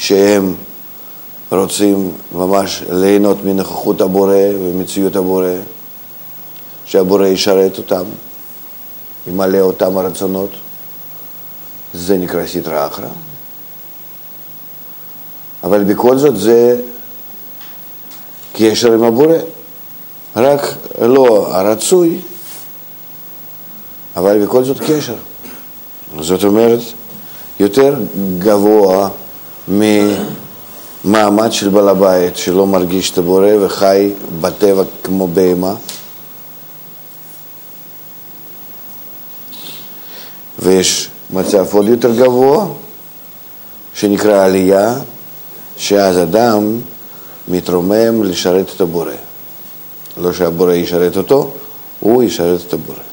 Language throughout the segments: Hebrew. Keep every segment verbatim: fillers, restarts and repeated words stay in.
שהם רוצים ממש ליהנות מנוכחות הבורא ומציאות הבורא, שהבורא ישרת אותם, ימלא אותם הרצונות. זה נקרא סטרא אחרא. אבל בכל זאת זה קשר עם הבורא, רק לא הרצוי, אבל בכל זאת קשר. זאת אומרת, יותר גבוה ממעמד של בעל הבית שלא מרגיש את הבורא וחי בטבע כמו בהמה. ויש מצב עוד יותר גבוה שנקרא עלייה, שאז אדם מתרומם לשרת את הבורא. לא שהבורא ישרת אותו, הוא ישרת את הבורא.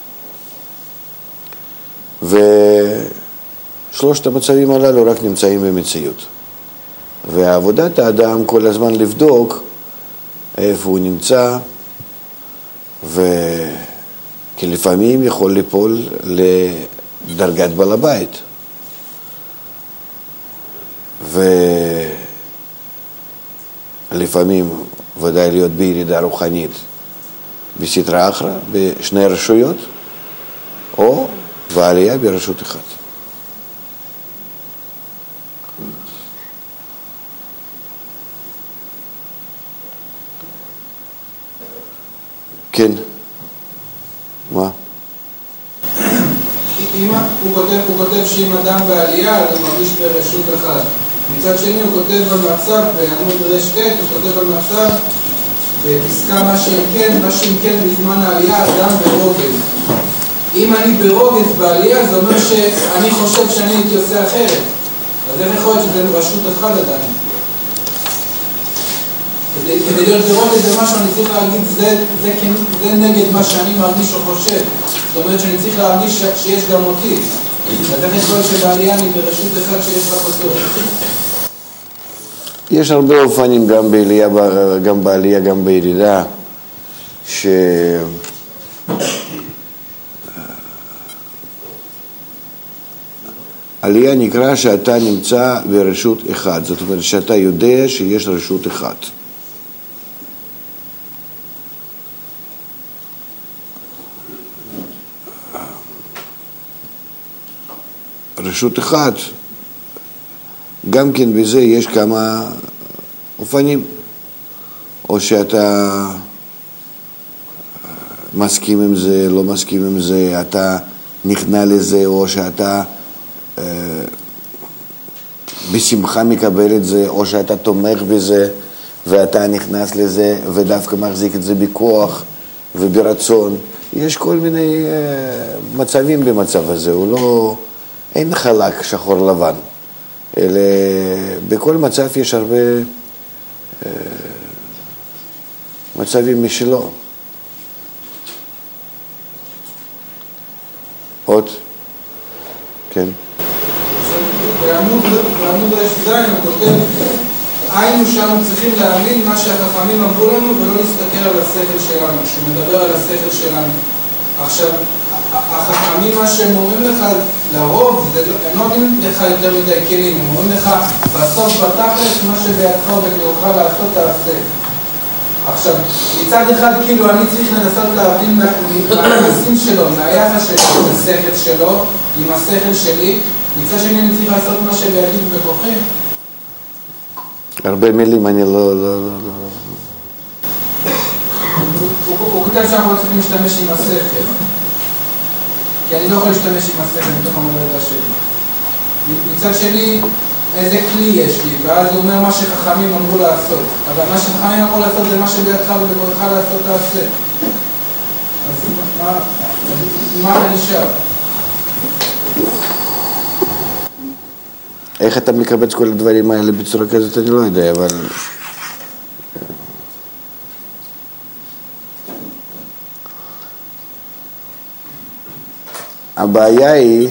ושלושת המצבים הללו רק נמצאים במציאות. ועבודת האדם כל הזמן לבדוק איפה הוא נמצא, וכי לפעמים יכול ליפול לדרגת בעל הבית. ולפעמים ודאי להיות בירידה רוחנית בסטרא אחרא, בשני רשויות, או בעלייה ברשות אחת. כן. מה? אם הוא כותב, הוא כותב שאם אדם בעלייה, אז הוא מרגיש ברשות אחת. מצד שני הוא כותב במצב, בעמוד רשת, הוא כותב במצב, בפסקה מה שאם כן, מה שאם כן בזמן העלייה, אדם ברוגז. אם אני ברוגז בעלייה, זה אומר שאני חושב שאני הייתי עושה אחרת. אז איך יכול להיות שזה רשות אחת עדיין? כדי, כדי להיות ברוגז זה משהו, אני צריך להגיד, זה, זה, זה נגד מה שאני מרגיש או חושב. זאת אומרת שאני צריך להרגיש שיש גם אותי. אז איך יכול להיות שבעלייה אני ברשות אחד שיש רק אותו? יש הרבה אופנים גם בעלייה, גם בעלייה, גם בירידה, ש... עלייה נקרא שאתה נמצא ברשות אחד, זאת אומרת שאתה יודע שיש רשות אחת. רשות אחת, גם כן בזה יש כמה אופנים, או שאתה מסכים עם זה, לא מסכים עם זה, אתה נכנע לזה, או שאתה אה, בשמחה מקבל את זה, או שאתה תומך בזה ואתה נכנס לזה ודווקא מחזיק את זה בכוח וברצון. יש כל מיני אה, מצבים במצב הזה, הוא לא, אין חלק שחור לבן, אלא בכל מצב יש הרבה אה, מצבים משלו. עוד? כן. בעמוד רשת הוא כותב, היינו שאנו צריכים להאמין מה שהחכמים אמרו לנו ולא להסתכל על השכל שלנו, שהוא מדבר על השכל שלנו. עכשיו, החכמים מה שהם אומרים לך לרוב, הם לא אומרים לך יותר מדי כלים, הם אומרים לך בסוף בתכלס מה שבידך וכיורך לעשות תעשה. עכשיו, מצד אחד כאילו אני צריך לנסות להבין מהמעשים שלו, מהיחס שלו, מהשכל שלו, עם השכל שלי, מצד שני אני צריך לעשות מה שבידי ובכוחי. הרבה מילים אני לא... לא, לא, לא. הוא כותב שאנחנו לא צריכים להשתמש עם השכל. כי אני לא יכול להשתמש עם השכל מתוך המדרגה שלי. מצד שני, איזה כלי יש לי, ואז הוא אומר מה שחכמים אמרו לעשות. אבל מה שחכמים אמרו לעשות זה מה שבידך ובכוחך לעשות תעשה. אז מה, מה אתה נשאר? איך אתה מקבץ כל הדברים האלה בצורה כזאת, אני לא יודע, אבל... הבעיה היא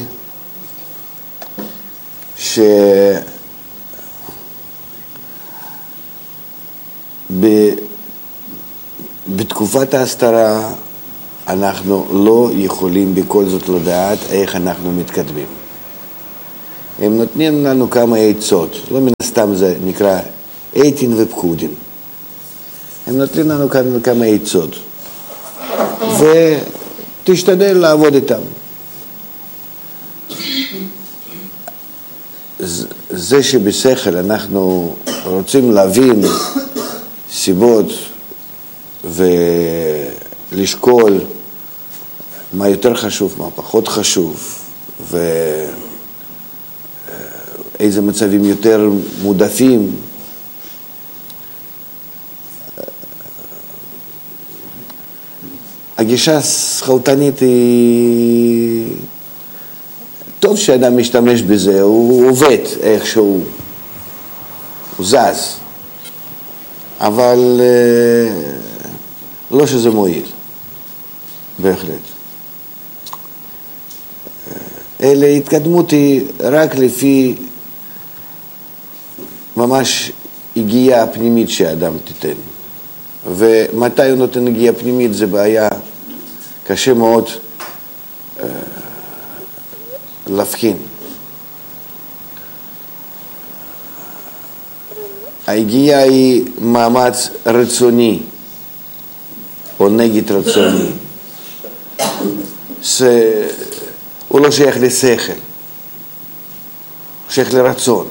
ש... ב... בתקופת ההסתרה אנחנו לא יכולים בכל זאת לדעת איך אנחנו מתקדמים. הם נותנים לנו כמה עצות, לא מן הסתם זה נקרא עיתין ופקודין. הם נותנים לנו כמה, כמה עצות, ותשתדל לעבוד איתם. זה שבשכל אנחנו רוצים להבין סיבות ולשקול מה יותר חשוב, מה פחות חשוב, ואיזה מצבים יותר מודפים. הגישה השכלתנית היא... טוב שאדם משתמש בזה, הוא עובד איכשהו, הוא זז, אבל לא שזה מועיל, בהחלט. אלה התקדמות היא רק לפי ממש הגיעה פנימית שהאדם תיתן. ומתי הוא נותן הגיעה פנימית זה בעיה קשה מאוד להבחין. ההגיעה היא מאמץ רצוני או נגד רצוני. הוא לא שייך לשכל, הוא שייך לרצון.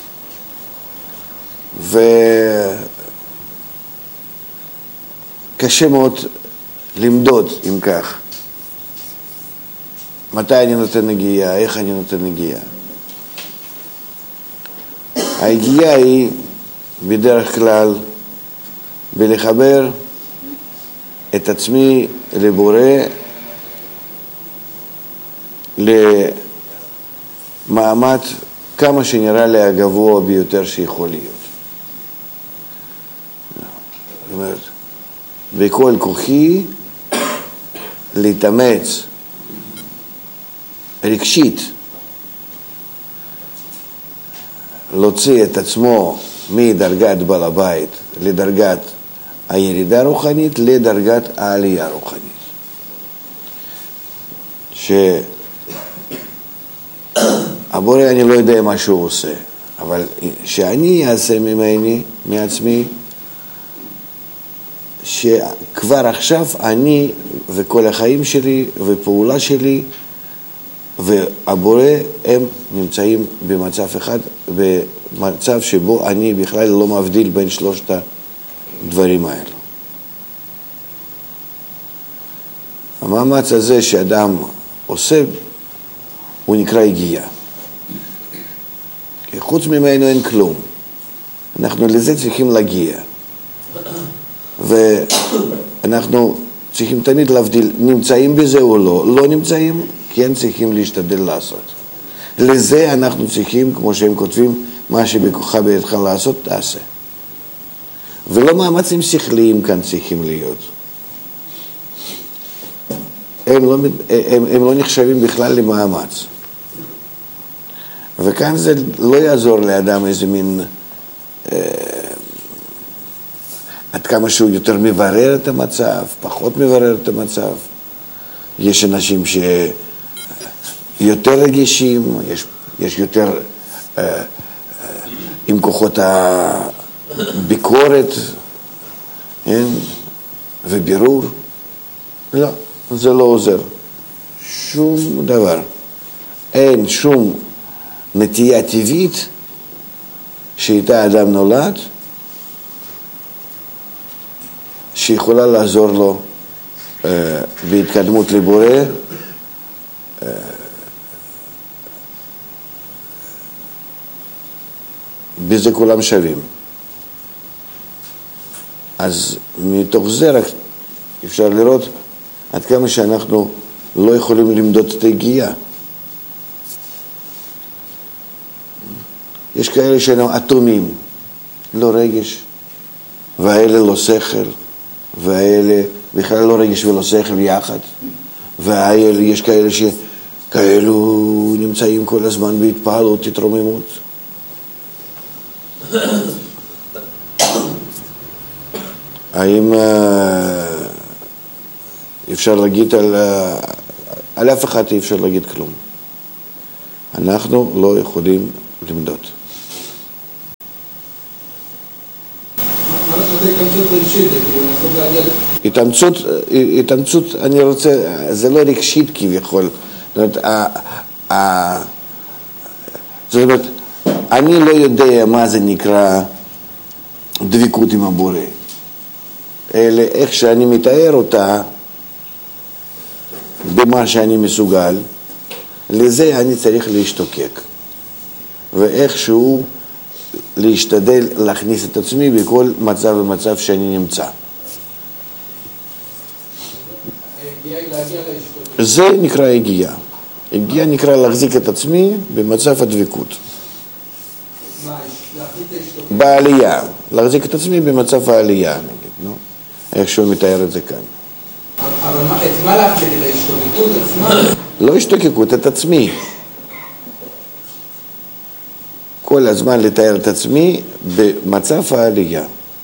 וקשה מאוד למדוד אם כך. מתי אני נותן נגיעה, איך אני נותן נגיעה. ההגיעה היא בדרך כלל בלחבר את עצמי לבורא, למעמד כמה שנראה לי הגבוה ביותר שיכול להיות. זאת אומרת, בכל כוחי להתאמץ רגשית, להוציא את עצמו מדרגת בעל הבית לדרגת הירידה רוחנית לדרגת העלייה רוחנית. שהבורא אני לא יודע מה שהוא עושה, אבל שאני אעשה ממני, מעצמי, שכבר עכשיו אני וכל החיים שלי ופעולה שלי והבורא הם נמצאים במצב אחד, במצב שבו אני בכלל לא מבדיל בין שלושת הדברים האלו. המאמץ הזה שאדם עושה הוא נקרא הגיעה. כי חוץ ממנו אין כלום. אנחנו לזה צריכים להגיע. ואנחנו צריכים תמיד להבדיל, נמצאים בזה או לא. לא נמצאים, כן צריכים להשתדל לעשות. לזה אנחנו צריכים, כמו שהם כותבים, מה שבכוחה בידך לעשות, תעשה. ולא מאמצים שכליים כאן צריכים להיות. הם לא, הם, הם לא נחשבים בכלל למאמץ. וכאן זה לא יעזור לאדם איזה מין, אה, עד כמה שהוא יותר מברר את המצב, פחות מברר את המצב. יש אנשים שיותר רגישים, יש, יש יותר אה, אה, עם כוחות הביקורת, כן? ובירור. לא, זה לא עוזר. שום דבר. אין שום נטייה טבעית שאיתה אדם נולד, שיכולה לעזור לו אה, בהתקדמות לבורא, אה, בזה כולם שווים. אז מתוך זה רק אפשר לראות עד כמה שאנחנו לא יכולים למדוד את הגיעה. יש כאלה שהם אטומים, לא רגש, והאלה לא שכל, והאלה בכלל לא רגש ולא שכל יחד, והאלה, יש כאלה שכאלו נמצאים כל הזמן בהתפעלות, התרוממות. האם אפשר להגיד על, על אף אחד אי אפשר להגיד כלום. אנחנו לא יכולים למדוד. מה זה התאמצות רגשית? התאמצות, התאמצות, אני רוצה, זה לא רגשית כביכול. זאת אומרת, זאת אומרת, אני לא יודע מה זה נקרא דבקות עם הבורא. אלא איך שאני מתאר אותה, במה שאני מסוגל, לזה אני צריך להשתוקק. ואיכשהו להשתדל להכניס את עצמי בכל מצב ומצב שאני נמצא. זה נקרא הגיעה. הגיעה נקרא להחזיק את עצמי במצב הדבקות. בעלייה. להחזיק את עצמי במצב העלייה, נגיד, נו? איכשהו מתאר את זה כאן. אבל את מה להחזיק את ההשתוקקות עצמה? לא השתוקקות, את עצמי. כל הזמן לתאר את עצמי במצב העלייה.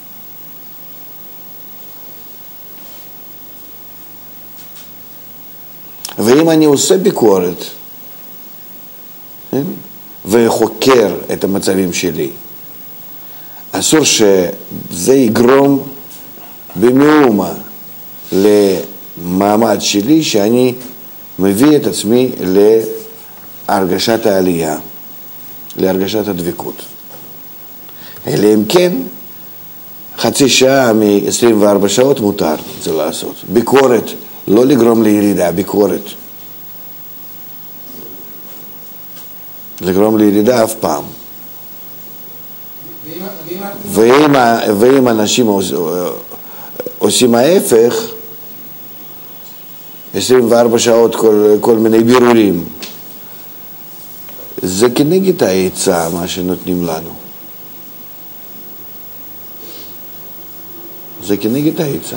ואם אני עושה ביקורת, וחוקר את המצבים שלי, אסור שזה יגרום במאומה למעמד שלי שאני מביא את עצמי להרגשת העלייה, להרגשת הדבקות. אלא אם כן, חצי שעה מ-עשרים וארבע שעות מותר זה לעשות. ביקורת, לא לגרום לירידה, ביקורת. לגרום לירידה אף פעם. ואם, ואם אנשים עושים ההפך, עשרים וארבע שעות כל, כל מיני בירורים, זה כנגד העצה מה שנותנים לנו. זה כנגד העצה.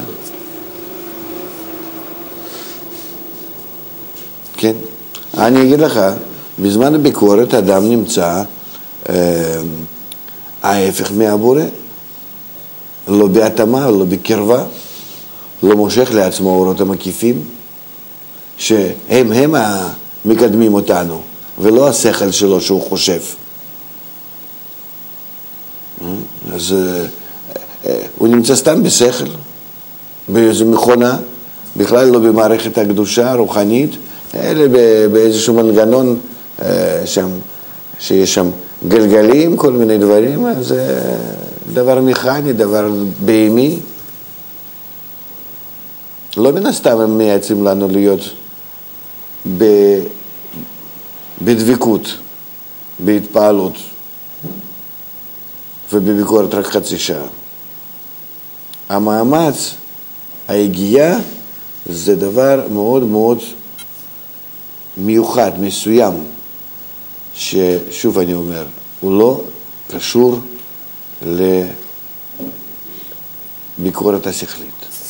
כן? אני אגיד לך, בזמן הביקורת אדם נמצא אה, ההפך מהבורא, לא בהתאמה, לא בקרבה, לא מושך לעצמו אורות המקיפים, שהם הם המקדמים אותנו, ולא השכל שלו שהוא חושב. אז הוא נמצא סתם בשכל, באיזו מכונה, בכלל לא במערכת הקדושה הרוחנית, אלא באיזשהו מנגנון שם, שיש שם גלגלים, כל מיני דברים, זה דבר מכני, דבר בהמי. לא מן הסתם הם מייעצים לנו להיות ב... בדבקות, בהתפעלות ובביקורת רק חצי שעה. המאמץ, ההגיעה, זה דבר מאוד מאוד מיוחד, מסוים, ששוב אני אומר, הוא לא קשור לביקורת השכלית.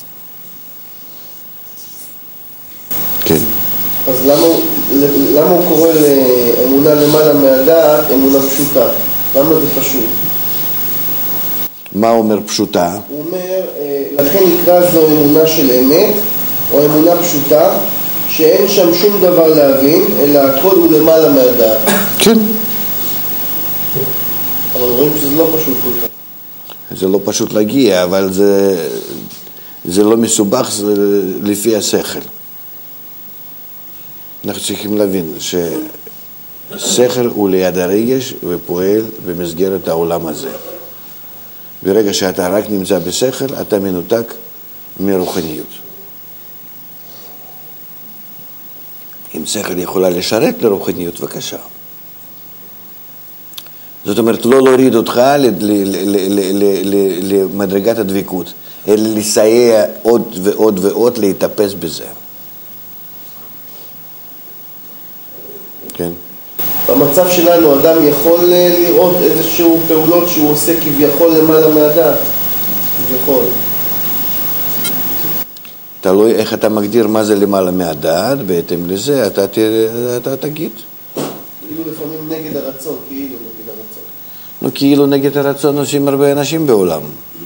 כן. אז למה, למה הוא קורא לאמונה למעלה מהדעת אמונה פשוטה? למה זה פשוט? מה אומר פשוטה? הוא אומר, לכן נקרא זו אמונה של אמת, או אמונה פשוטה, שאין שם שום דבר להבין, אלא הכל הוא למעלה מהדעת. כן. אבל רואים שזה לא פשוט כל כך. זה לא פשוט להגיע, אבל זה, זה לא מסובך, זה לפי השכל. אנחנו צריכים להבין ששכל הוא ליד הרגש ופועל במסגרת העולם הזה. ברגע שאתה רק נמצא בשכל, אתה מנותק מרוחניות. אם שכל יכולה לשרת לרוחניות, בבקשה. זאת אומרת, לא להוריד אותך למדרגת הדבקות, אלא לסייע עוד ועוד ועוד להתאפס בזה. כן. במצב שלנו אדם יכול לראות איזשהו פעולות שהוא עושה כביכול למעלה מהדעת. כביכול. תלוי איך אתה מגדיר מה זה למעלה מהדעת, בהתאם לזה אתה, אתה תגיד. כאילו לפעמים נגד הרצון, כאילו נגד הרצון. נו, כאילו נגד הרצון עושים הרבה אנשים בעולם.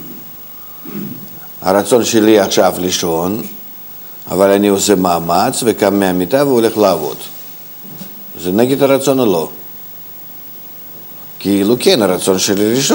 הרצון שלי עכשיו לישון, אבל אני עושה מאמץ וקם מהמיטה והולך לעבוד. זה נגד הרצון או לא? כאילו כן, הרצון שלי ראשון.